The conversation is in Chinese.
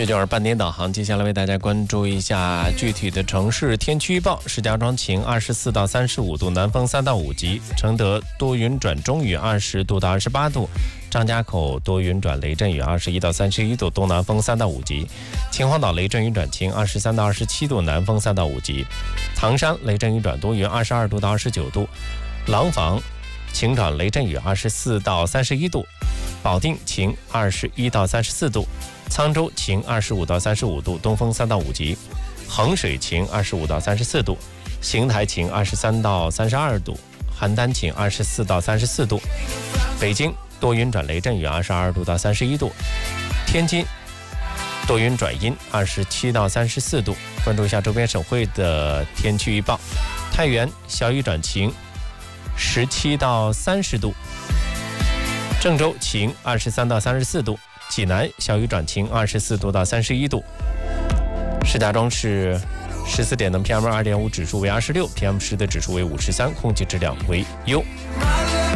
这就是半点导航，接下来为大家关注一下具体的城市天气预报。石家庄晴，24到35度，南风3到5级；承德多云转中雨，20度到28度；张家口多云转雷阵雨，21到31度，东南风3到5级；秦皇岛雷阵雨转晴，23到27度，南风3到5级；唐山雷阵雨转多云，22度到29度；廊坊晴转雷阵雨，24到31度；保定晴，21到34度；沧州晴25到35度，东风3到5级；衡水晴25到34度；邢台晴23到32度；邯郸晴24到34度；北京多云转雷阵雨22度到31度；天津多云转阴27到34度。关注一下周边省会的天气预报：太原小雨转晴17到30度；郑州晴23到34度；济南小雨转晴24度到31度。石家庄市14点的 PM2.5 指数为26， PM10 的指数为53，空气质量为优。